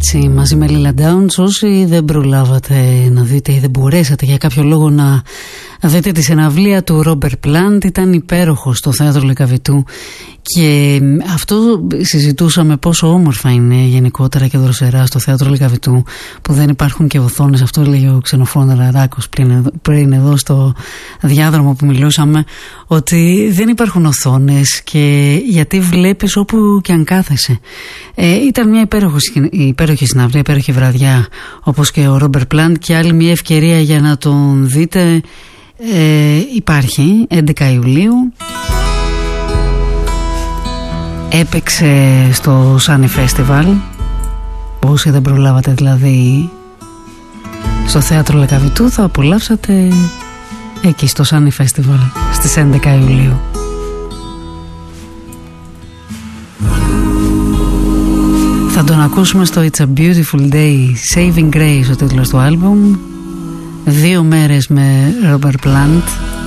έτσι, μαζί με Lila Downs. Όσοι δεν προλάβατε να δείτε ή δεν μπορέσατε για κάποιο λόγο να δείτε τη συναυλία του Robert Plant, ήταν υπέροχο στο Θέατρο Λυκαβητού. Και αυτό συζητούσαμε, πόσο όμορφα είναι γενικότερα και δροσερά στο Θέατρο Λυκαβητού, που δεν υπάρχουν και οθόνες. Αυτό έλεγε ο Ξενοφών Ραράκος πριν εδώ στο διάδρομο που μιλούσαμε, ότι δεν υπάρχουν οθόνες, και γιατί βλέπεις όπου και αν κάθεσαι. Ήταν μια υπέροχη συναυλία, υπέροχη βραδιά, όπως και ο Robert Plant, και άλλη μια ευκαιρία για να τον δείτε υπάρχει 11 Ιουλίου. Έπαιξε στο Sunny Festival. Όσοι δεν προλάβατε δηλαδή στο Θέατρο Λυκαβητού, θα απολαύσατε εκεί στο Sunny Festival στις 11 Ιουλίου. Θα τον ακούσουμε στο It's a Beautiful Day, Saving Grace ο τίτλος του άλμπουμ. 2 μέρες με Robert Plant.